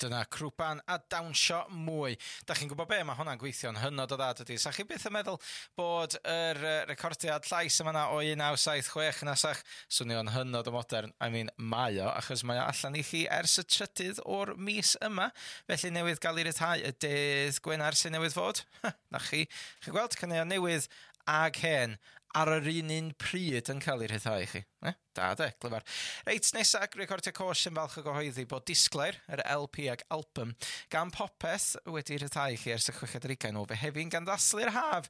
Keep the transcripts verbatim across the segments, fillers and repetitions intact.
Dyna Crwpan a dawnsio mwy. Da chi'n gwybod be, mae hwnna'n gweithio'n hynod o dda dydy. Sa chi byth yn meddwl bod yr uh, recordiad llais yma na o un naw saith chwech nesach swnio'n hynod o modern. I mean, mae o, achos mae o allan i chi ers y trydydd o'r mis yma. Felly newydd gael ei ryddhau y dydd Gwener sy'n newydd fod. Na chi, chi'n gweld caneuon newydd ag hen ar yr un un pryd yn cael ei ryddhau i chi. Eh? Da de, glyfar. Reit, nesaf, recordio cosh yn falch o gyhoeddi bod disglair, yr L P ag album, gan popeth wedi ryddhau chi ers y chweched ar ugain o Fehefin gan ddaslu'r haf.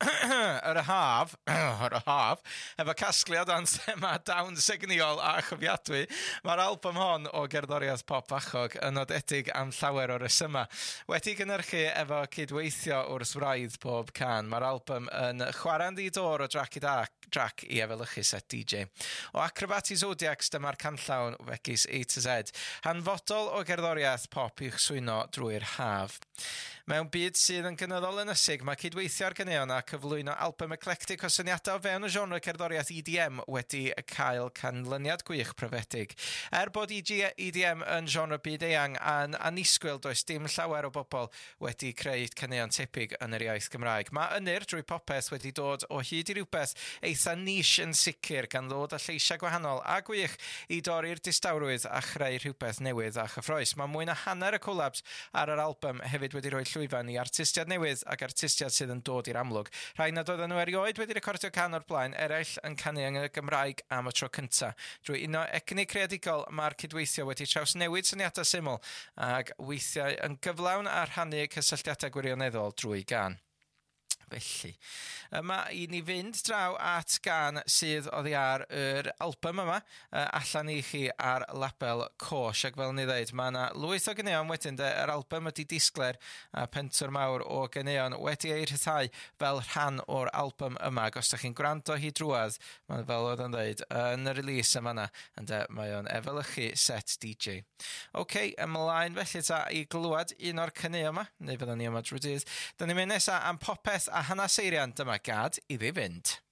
yr haf, yr haf, efo casgliad o'n thema dawn signiol a chofiadwy. Mae'r album hon o gerddoriaeth pop fachog yn nodedig am llawer o resyma. Wedi gynhyrchu efo cydweithio wrth wraidd pob can. Mae'r album yn chwarae'n ddidor o drac i dac, drac i efelychu set D J. O Acrobati Zodiacs, dyma'r canllawn wegis A to Z. Hanfodol o gerddoriaeth pop i'ch swyno drwy'r haf. Mewn byd sydd yn gynyddol ynysig, mae cydweithio ar ganeuon a cyflwyno album eclectic o syniadau o fewn y genre cerddoriaeth E D M wedi cael canlyniad gwych profedig. Er bod E D M yn genre byd eang a'n anisgwyl, does dim llawer o bobl wedi creu caneuon tebyg yn yr iaith Gymraeg. Mae Ynir drwy popeth wedi dod o hyd i rywbeth eitha niche yn sicr gan ddod â lleisiau gwahanol a gwych i dorri'r distawrwydd a chreu rhywbeth newydd a chyffroes. Mae mwy na hanner y collabs ar yr album hefyd wedi rhoi llwyfan i artistiad newydd ac artistiad sydd yn dod i'r amlwg. Rhai nad oedden nhw erioed wedi recordio can o'r blaen, eraill yn canu yng Gymraeg am y tro cyntaf. Drwy uno egni creadigol, mae'r cydweithio wedi traws newid syniadau syml ac weithiau yn gyflawn a rhannu cysylltiadau gwirioneddol drwy gan. Felly, yma i ni fynd draw at gan sydd oddi ar yr album yma uh, allan i chi ar label Cosh, ac fel ni ddeud, mae yna lwyth o ganeuon wedyn, de, yr album ydi disglair a pentwr mawr o ganeuon wedi ei rhyddhau fel rhan o'r album yma. Ac os da chi'n gwrando hi drwad, mae fel oedd yn dweud, yn y release yma na, ynddo, mae o'n efelychu set D J. OK, ymlaen felly ta i glwad un o'r caneuon yma, neu fyddwn ni yma drwy dydd. Da ni'n mynd nesaf am popeth a hanes eirian, dyma gad iddi fynd.